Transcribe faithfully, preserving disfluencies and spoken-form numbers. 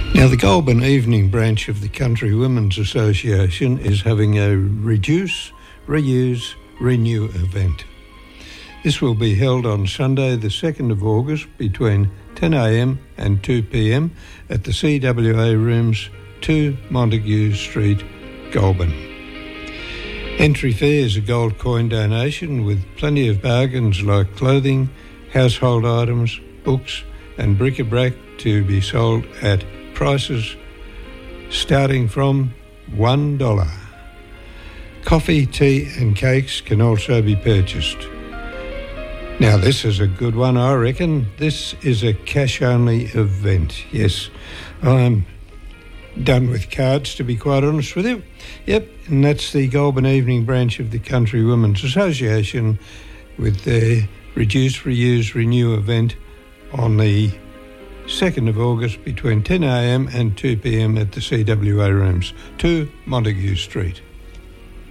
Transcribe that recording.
Now, the Goulburn Evening branch of the Country Women's Association is having a Reduce, Reuse, Renew event. This will be held on Sunday the second of August between ten a m and two p m at the C W A Rooms, two Montague Street, Goulburn. Entry fee is a gold coin donation with plenty of bargains like clothing, household items, books and bric-a-brac to be sold at prices starting from one dollar. Coffee, tea and cakes can also be purchased. Now this is a good one, I reckon. This is a cash-only event. Yes, I'm done with cards, to be quite honest with you. Yep, and that's the Goulburn Evening branch of the Country Women's Association with their Reduce, Reuse, Renew event on the second of August between ten a m and two p m at the C W A Rooms, two Montague Street.